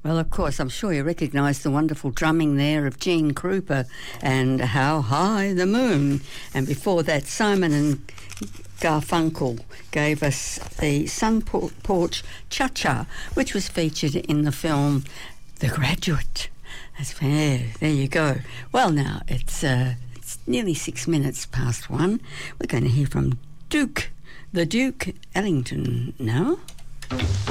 Well, of course, I'm sure you recognise the wonderful drumming there of Gene Krupa and How High the Moon. And before that, Simon and Garfunkel gave us the Sun Porch Cha-Cha, which was featured in the film The Graduate. That's fair. There you go. Well, now, it's nearly 6 minutes past 1. We're going to hear from the Duke Ellington now.